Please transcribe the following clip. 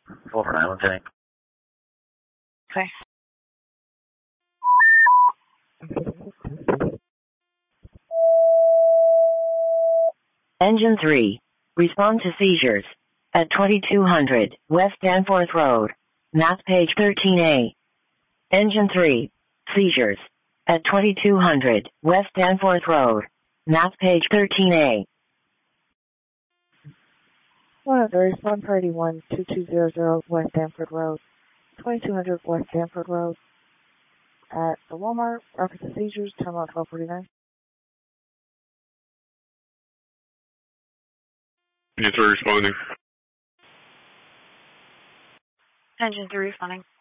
449, Lieutenant. Okay. Engine 3. Respond to seizures. At 2200 West Danforth Road. Map page 13A. Engine 3. Seizures. At 2200 West Danforth Road. Map page 13A. 103, respond party 12200 West Danforth Road. 2200 West Danforth Road. At the Walmart, reference to seizures, terminal 1249. Engine 3 responding. Engine 3 responding.